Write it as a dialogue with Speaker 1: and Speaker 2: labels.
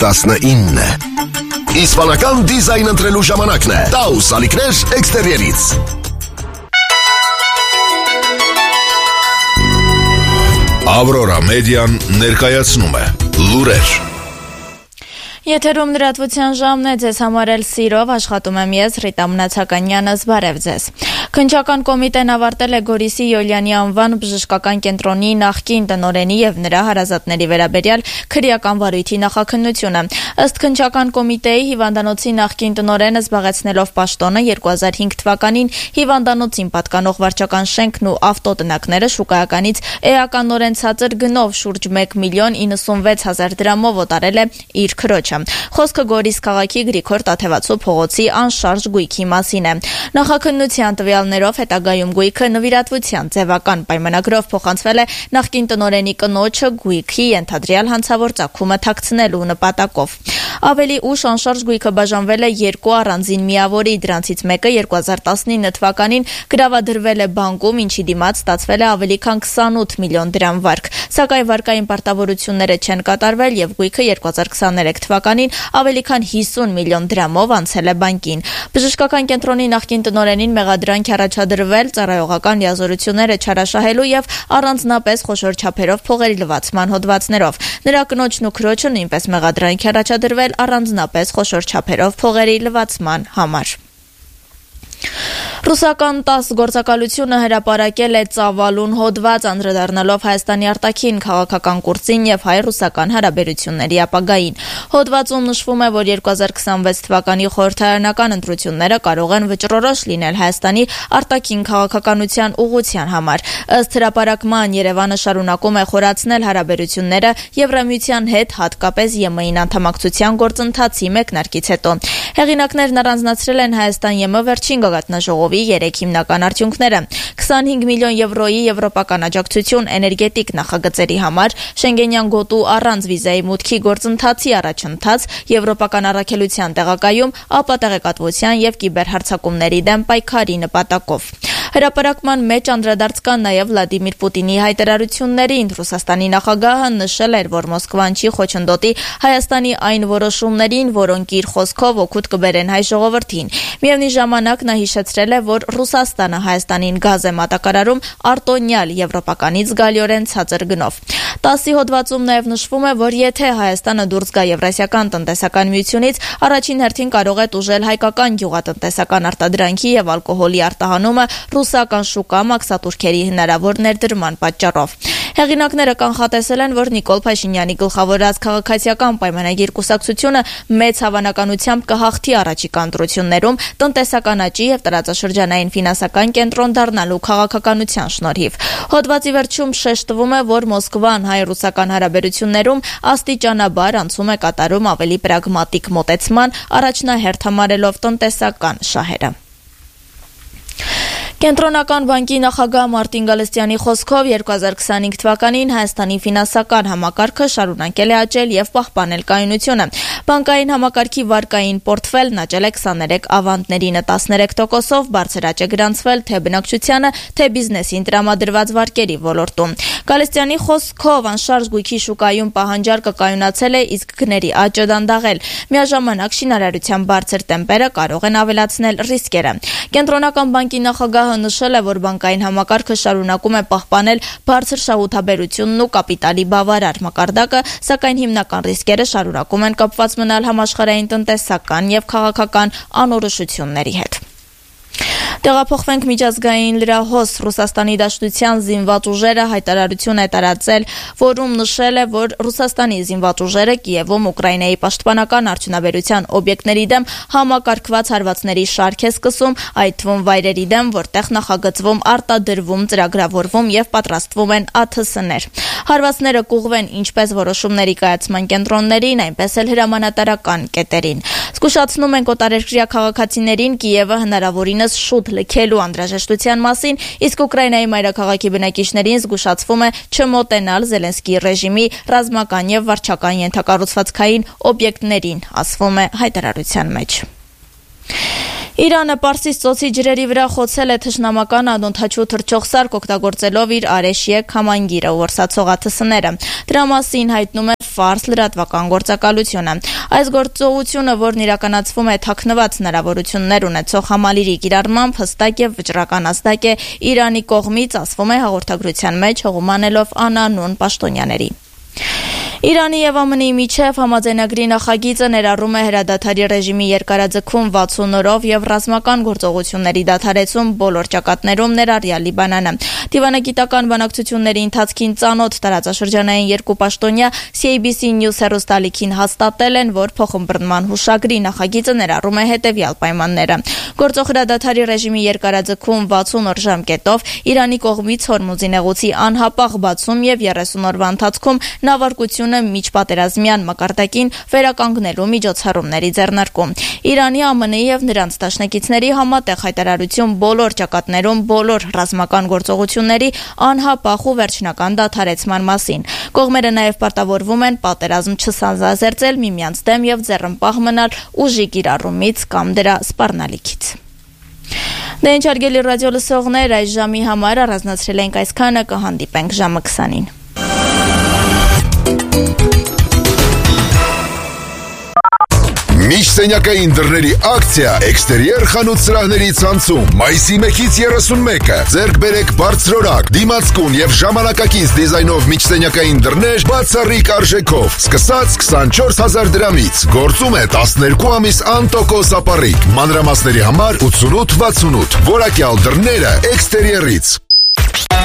Speaker 1: 19 Իսպանական դիզայն ընտրելու ժամանակն է։ Taus ալիքներ էքստերիերից։ Aurora Median ներկայացնում է լուրեր։
Speaker 2: Եթերում լրատվության ժամն է, ձեզ համար էլ սիրով աշխատում եմ ես, Ռիտա Մնացականյանը, զբարև ձեզ։ Քննչական կոմիտեն ավարտել է Գորիսի Յոլյանի անվան բժշկական կենտրոնի նախկին տնօրենի եւ նրա հարազատների վերաբերյալ քրեական վարույթի նախաքննությունը։ Ըստ քննչական կոմիտեի, հիվանդանոցի նախկին տնօրենը զբաղեցնելով պաշտոնը 2005 թվականին հիվանդանոցին պատկանող վարչական շենքն ու ավտոտնակները շուկայականից էականորեն ցածր գնով շուրջ 1,96,000 դրամով օտարել է իր քրոջ։ Խոսքը Գորիս քաղաքի Գրիգոր Տաթևացու փողոցի անշարժ գույքի մասին է։ Նախաքննության տվյալներով հետագայում գույքը նվիրատվության ձևական պայմանագրով փոխանցվել է նախկին տնօրենի կնոջը գույքի ենթադրյալ հանցավոր ծագումը թաքցնելու նպատակով։ Ավելի ուշ անշարժ գույքը բաժանվել է երկու առանձին միավորի, դրանցից մեկը 2019 թվականին գրավադրվել է բանկում, ինչի դիմաց ստացվել է ավելի քան 28 միլիոն դրամ վարկ։ Սակայն վարկային պարտավորությունները չեն կատարվել եւ գույքը 2023 թվականին ավելի քան 50 միլիոն դրամով անցել է բանկին։ Բժշկական կենտրոնի նախկին տնօրենին մեղադրանք առաջադրվել ծառայողական լիազորությունները չարաշահելու եւ առանձնապես խոշոր չափերով փողերի լվացման հոդվածներով։ Նրա կնոջն ու քրոջը նույնպես մեղադրանք առաջադրվել առանձնապես խոշոր չափերով փողերի լվացման համար։ Ռուսական ՏԱՍՍ գործակալությունը հրապարակել է ծավալուն հոդված, անդրադառնալով Հայաստանի արտաքին քաղաքական կուրսին եւ հայ-ռուսական հարաբերությունների ապագային։ Հոդվածում նշվում է, որ 2026 թվականի խորհրդարանական ընտրությունները կարող են վճռորոշ լինել Հայաստանի արտաքին քաղաքականության ուղղության համար։ Ըստ հրապարակման, Երևանը շարունակում է խորացնել հարաբերությունները Եվրամիության հետ, հատկապես ԵՄ-ին անդամակցության գործընթացի մեկնարկից հետո։ Հեղինակներն առանձնացրել են Հայաստան-ԵՄ վերջին գագաթնաժողովի 3 հիմնական արդյունքները՝ 25 միլիոն եվրոյի եվրոպական աջակցություն էներգետիկ նախագծերի համար, Շենգենյան գոտու առանց վիզայի մուտքի գործընթացի առաջընթաց, եվրոպական առաքելության տեղակայում, ապա տեղեկատվության եւ կիբերհարձակումների դեմ պայքարի նպատակով։ Հրապարակման մեջ անդրադարձ կան նաև Վլադիմիր Պուտինի հայտարարություններին։ Ռուսաստանի նախագահը նշել էր, որ Մոսկվան չի խոչընդոտի Հայաստանի այն որոշումներին, որոնք իր խոսքով օգուտ կբերեն հայ ժողովրդին։ Միևնույն ժամանակ նա հիշեցրել է, որ Ռուսաստանը Հայաստանին գազ է մատակարարում արտոնյալ եվրոպականից զգալիորեն ցածր գնով։ ՏԱՍՍ-ի հոդվածում նաև նշվում է, որ եթե Հայաստանը դուրս գա Եվրասիական տնտեսական միությունից, առաջին հերթին կարող է տուժել հայկական գյուղատնտեսական արտադրանքի եւ ալկոհոլի արտահանումը ռուսական շուկա մաքսատուրքերի հնարավոր ներդրման պատճառով։ Հեղինակները կանխատեսել են, որ Նիկոլ Փաշինյանի գլխավորած քաղաքացիական պայմանագիր կուսակցությունը մեծ հավանականությամբ կհաղթի առաջիկա ընտրություններում տնտեսական աճի եւ տարածաշրջանային ֆինանսական կենտրոն դառնալու քաղաքականության շնորհիվ։ Հոդվածի վերջում շեշտվում է, որ Մոսկվան հայ-ռուսական հարաբերություններում աստիճանաբար անցում է կատարում ավելի պրագմատիկ մոտեցման, առաջնահերթ համարելով տնտեսական շահերը։ Կենտրոնական բանկի նախագահ Մարտին Գալստյանի խոսքով 2025 թվականին Հայաստանի ֆինանսական համակարգը շարունակել է աճել եւ պահպանել կայունությունը։ Բանկային համակարգի վարկային պորտֆելն աճել է 23 ավանդներին 13%-ով, բարձր աճ է գրանցվել թե բնակչությանը, թե բիզնեսին տրամադրված վարկերի ոլորտում։ Գալստյանի խոսքով անշարժ գույքի շուկայում պահանջարկը կայունացել է, իսկ գների աճը դանդաղել։ Միաժամանակ շինարարության բարձր տեմպերը կարող են ավելացնել ռիսկերը։ Կենտրոնական բանկի նախագահը նշել է, որ բանկային համակարգը շարունակում է պահպանել բարձր շահութաբերությունն ու կապիտալի բավարար մակարդակը, սակայն հիմնական ռիսկերը շարունակում են կապված մնալ համաշխարհային տնտեսական եւ քաղաքական անորոշությունների հետ։ Տեղափոխվենք միջազգային լրահոս Ռուսաստանի Դաշնության զինված ուժերը հայտարարություն է տարածել, որում նշել է, որ Ռուսաստանի զինված ուժերը Կիևում Ուկրաինայի պաշտպանական արդյունաբերության օբյեկտների դեմ համակարգված հարվածների շարք է սկսում, այդ թվում վայրերի դեմ, որտեղ նախագծվում, արտադրվում, ծրագրավորվում եւ պատրաստվում են ԱԹՍ-ներ։ Հարվածները կուղվեն ինչպես որոշումների կայացման կենտրոններին, այնպես էլ հրամանատարական կետերին։ Զգուշացնում ենք օտարերկրյա քաղաքացիներին Կիևը հնարավորինս շուտ լքելու անհրաժեշտության մասին, իսկ Ուկրաինայի մայրաքաղաքի բնակիչներին զգուշացվում է չմոտենալ Զելենսկիի ռեժիմի ռազմական եւ վարչական ենթակառուցվածքային օբյեկտներին, ասվում է հայտարարության մեջ։ Իրանը Պարսից ծոցի ջրերի վրա խոցել է թշնամական անօդաչու թռչող սարք օգտագործելով իր Արեշիեկ համայնքիրը որսացողաթսները։ Դրա մասին հայտնում է Ֆարս լրատվական գործակալությունը։ Այս գործողությունը, որն իրականացվում է թաքնված հնարավորություններ ունեցող համալիրի կիրառմամբ, հստակ եւ վճռական ազդակ է Իրանի կողմից, ասվում է հաղորդագրության մեջ հողմանելով անանուն պաշտոնյաների։ Իրանի եւ ԱՄՆ-ի միջև համաձայնագրի նախագիծը ներառում է հրադադարի ռեժիմի երկարաձգում 60 օրով եւ ռազմական գործողությունների դադարեցում բոլոր ճակատներում ներառյալ Լիբանանը։ Դիվանագիտական բանակցությունների ընթացքին ծանոթ տարածաշրջանային երկու պաշտոնյա CBC News հեռուստալիքին հաստատել են, որ փոխըմբռնման հուշագրի նախագիծը ներառում է հետեւյալ պայմանները. Գործող հրադադարի ռեժիմի երկարաձգում 60 օր ժամկետով, Իրանի կողմից Հորմուզի նեղուցի անհապաղ բացում եւ 30 օրվա ընթացքում նավարկությունը միջպատերազմյան մակարդակին վերականգնելու միջոցառումների ձեռնարկում։ Իրանի, ԱՄՆ-ի եւ նրանց դաշնակիցների համատեղ հայտարարություն բոլոր ճակատներում բոլոր ռազմական գործողությունների անհապաղ ու վերջնական դադարեցման մասին։ Կողմերը նաեւ պարտավորվում են պատերազմ չսանձազերծել միմյանց դեմ եւ ձեռնպահ մնալ ուժի կիրառումից կամ դրա սպառնալիքից։ Դե ինչ հարգելի ռադիո լսողներ, այս ժամի համար առանձնացրել ենք այսքանը, կհանդիպենք ժամը 20-ին։
Speaker 1: Միջսենյակային դռների ակցիա էքստերիեր խանութ սրահների ցանցում մայիսի 1-ից 31-ը ձեռք բերեք բարձրորակ, դիմացկուն եւ ժամանակակից դիզայնով միջսենյակային դռներ բացառիկ արժեքով, սկսած 24,000 դրամից, գործում է 12 ամիս անտոկոս ապառիկ, մանրամասների համար 8868, որակյալ դռները էքստերիերից։